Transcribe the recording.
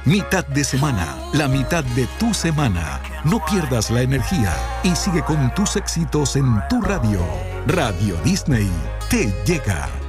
Mitad de semana, la mitad de tu semana. No pierdas la energía y sigue con tus éxitos en tu radio. Radio Disney te llega.